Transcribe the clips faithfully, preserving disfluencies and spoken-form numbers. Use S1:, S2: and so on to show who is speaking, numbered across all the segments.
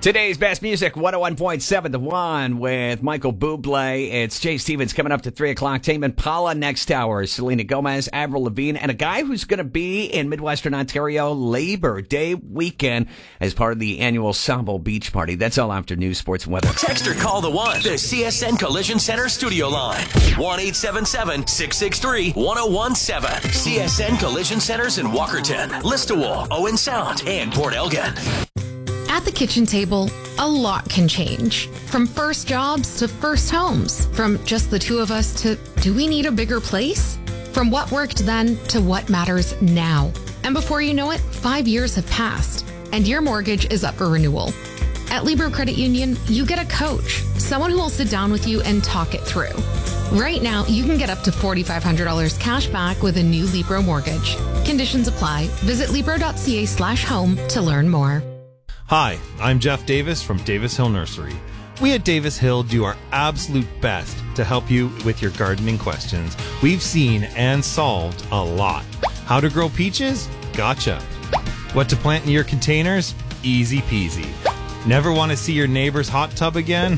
S1: Today's best music, one oh one point seven The One with Michael Bublé. It's Jay Stevens coming up to three o'clock. Tame Impala next hour. Selena Gomez, Avril Lavigne, and a guy who's going to be in Midwestern Ontario Labor Day weekend as part of the annual Sabo Beach Party. That's all after news, sports, and weather.
S2: Text or call the One, the C S N Collision Center studio line. one eight seven seven, six six three, one oh one seven. C S N Collision Centers in Walkerton, Listowel, Owen Sound, and Port Elgin.
S3: At the kitchen table, a lot can change. From first jobs to first homes. From just the two of us to, do we need a bigger place? From what worked then to what matters now. And before you know it, five years have passed, and your mortgage is up for renewal. At Libro Credit Union, you get a coach, someone who will sit down with you and talk it through. Right now, you can get up to four thousand five hundred dollars cash back with a new Libro mortgage. Conditions apply. Visit Libro.ca slash home to learn more.
S4: Hi, I'm Jeff Davis from Davis Hill Nursery. We at Davis Hill do our absolute best to help you with your gardening questions. We've seen and solved a lot. How to grow peaches? Gotcha. What to plant in your containers? Easy peasy. Never want to see your neighbor's hot tub again?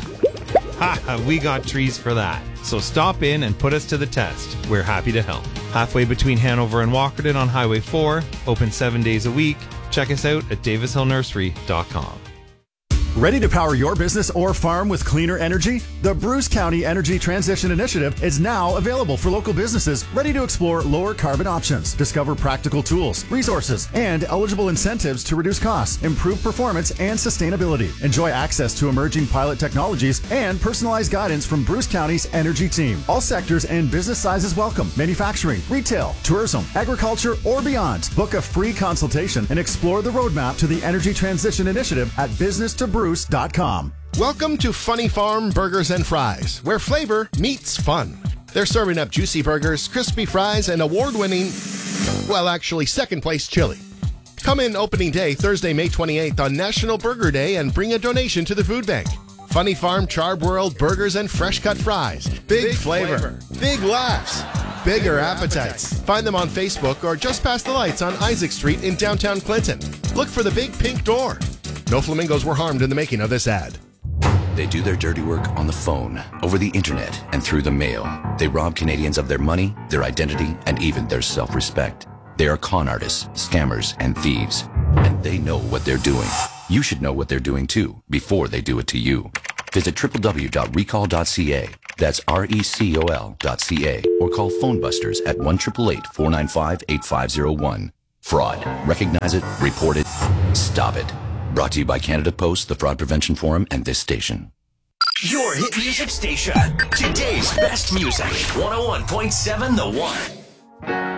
S4: Ha, we got trees for that. So stop in and put us to the test. We're happy to help. Halfway between Hanover and Walkerton on Highway four, open seven days a week. Check us out at davis hill nursery dot com.
S5: Ready to power your business or farm with cleaner energy? The Bruce County Energy Transition Initiative is now available for local businesses ready to explore lower carbon options, discover practical tools, resources, and eligible incentives to reduce costs, improve performance, and sustainability. Enjoy access to emerging pilot technologies and personalized guidance from Bruce County's energy team. All sectors and business sizes welcome. Manufacturing, retail, tourism, agriculture, or beyond. Book a free consultation and explore the roadmap to the Energy Transition Initiative at business to bruce dot com.
S6: Welcome to Funny Farm Burgers and Fries, where flavor meets fun. They're serving up juicy burgers, crispy fries, and award-winning, well, actually second-place chili. Come in opening day, Thursday, May twenty-eighth on National Burger Day and bring a donation to the food bank. Funny Farm Charbroiled Burgers and Fresh-Cut Fries. Big, big flavor, flavor, big laughs, bigger, bigger appetites. Find them on Facebook or just past the lights on Isaac Street in downtown Clinton. Look for the big pink door. No flamingos were harmed in the making of this ad.
S7: They do their dirty work on the phone, over the internet, and through the mail. They rob Canadians of their money, their identity, and even their self-respect. They are con artists, scammers, and thieves. And they know what they're doing. You should know what they're doing too, before they do it to you. Visit w w w dot recall dot c a. That's R E C O L dot C A. Or call Phone Busters at one eight eight eight, four nine five, eight five zero one. Fraud. Recognize it, report it, stop it. Brought to you by Canada Post, the Fraud Prevention Forum, and this station.
S2: Your hit music station. Today's best music. one oh one point seven The One.